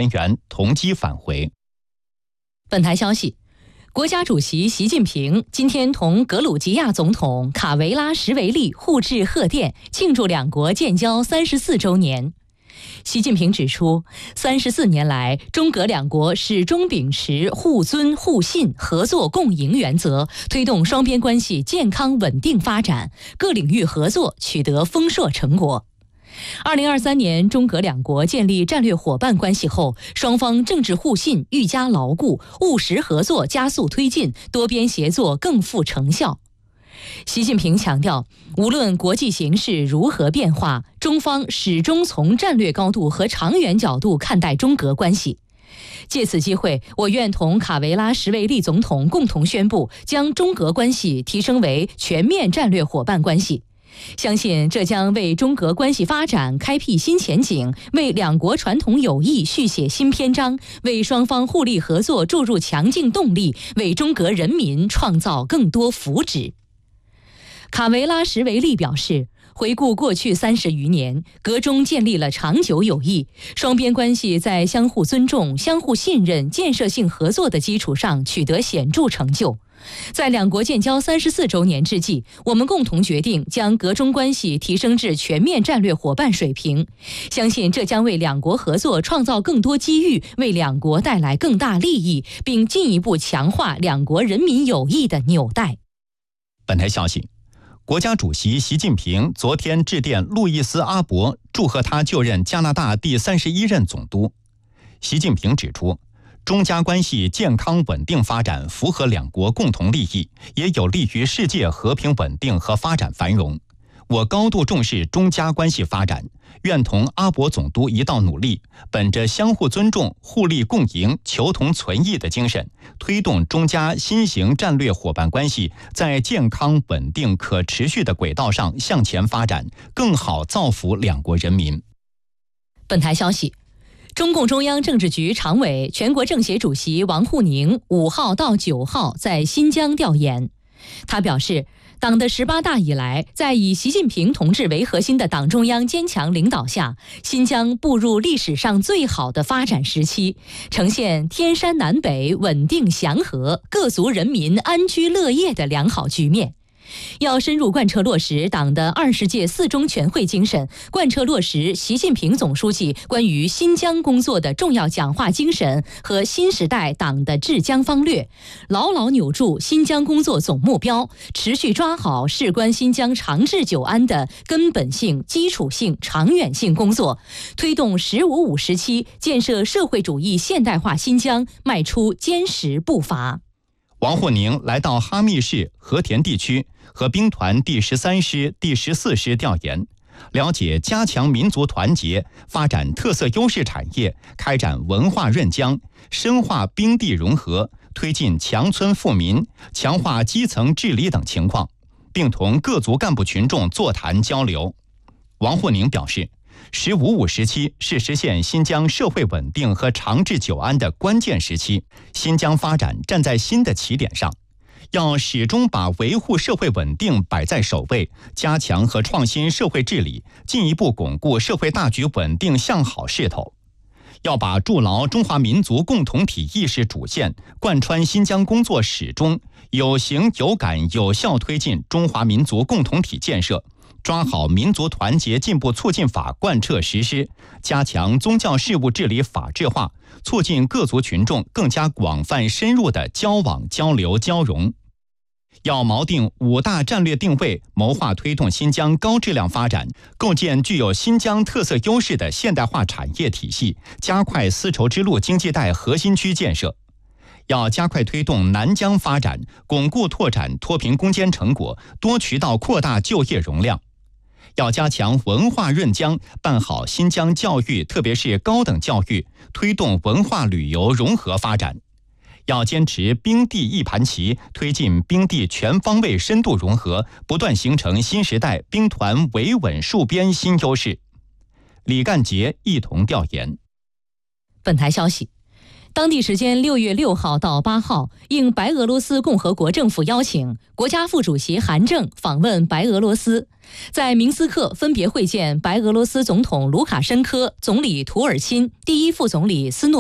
员同机返回。 本台消息，国家主席习近平今天同格鲁吉亚总统卡维拉什维利互致贺电，庆祝两国建交34周年。习近平指出，34年来，中格两国始终秉持互尊互信、合作共赢原则，推动双边关系健康稳定发展，各领域合作取得丰硕成果。2023年，中格两国建立战略伙伴关系后，双方政治互信愈加牢固，务实合作加速推进，多边协作更富成效。习近平强调，无论国际形势如何变化，中方始终从战略高度和长远角度看待中格关系。借此机会，我愿同卡维拉什维利总统共同宣布，将中格关系提升为全面战略伙伴关系。相信这将为中格关系发展开辟新前景，为两国传统友谊续写新篇章，为双方互利合作注入强劲动力，为中格人民创造更多福祉。卡维拉什维利表示，回顾过去30余年，格中建立了长久友谊，双边关系在相互尊重、相互信任、建设性合作的基础上取得显著成就。在两国建交34周年之际，我们共同决定将格中关系提升至全面战略伙伴水平，相信这将为两国合作创造更多机遇，为两国带来更大利益，并进一步强化两国人民友谊的纽带。 本台消息，国家主席习近平昨天致电路易斯·阿伯，祝贺他就任加拿大第31任总督。习近平指出，中加关系健康稳定发展符合两国共同利益，也有利于世界和平稳定和发展繁荣。我高度重视中加关系发展，愿同阿伯总督一道努力，本着相互尊重、互利共赢、求同存异的精神，推动中加新型战略伙伴关系在健康、稳定、可持续的轨道上向前发展，更好造福两国人民。 本台消息，中共中央政治局常委、全国政协主席王沪宁5号到9号在新疆调研。他表示，党的18大以来，在以习近平同志为核心的党中央坚强领导下，新疆步入历史上最好的发展时期，呈现天山南北稳定祥和、各族人民安居乐业的良好局面。要深入贯彻落实党的20届4中全会精神，贯彻落实习近平总书记关于新疆工作的重要讲话精神和新时代党的治疆方略，牢牢扭住新疆工作总目标，持续抓好事关新疆长治久安的根本性、基础性、长远性工作，推动“15+5”时期建设社会主义现代化新疆迈出坚实步伐。 王沪宁来到哈密市和田地区，和兵团第13师、第14师调研，了解加强民族团结、发展特色优势产业、开展文化润疆、深化兵地融合、推进强村富民、强化基层治理等情况，并同各族干部群众座谈交流。王沪宁表示，“15+5”时期是实现新疆社会稳定和长治久安的关键时期，新疆发展站在新的起点上，要始终把维护社会稳定摆在首位，加强和创新社会治理，进一步巩固社会大局稳定向好势头。要把筑牢中华民族共同体意识主线贯穿新疆工作始终，有形有感有效推进中华民族共同体建设，抓好民族团结进步促进法贯彻实施，加强宗教事务治理法治化，促进各族群众更加广泛深入的交往交流交融。要锚定5大战略定位，谋划推动新疆高质量发展，构建具有新疆特色优势的现代化产业体系，加快丝绸之路经济带核心区建设。要加快推动南疆发展，巩固拓展脱贫攻坚成果，多渠道扩大就业容量。要加强文化润疆，办好新疆教育，特别是高等教育，推动文化旅游融合发展。要坚持兵地一盘棋，推进兵地全方位深度融合，不断形成新时代兵团维稳戍边新优势。李干杰一同调研。 本台消息，当地时间6月6号到8号，应白俄罗斯共和国政府邀请，国家副主席韩正访问白俄罗斯，在明斯克分别会见白俄罗斯总统卢卡申科、总理图尔钦、第一副总理斯诺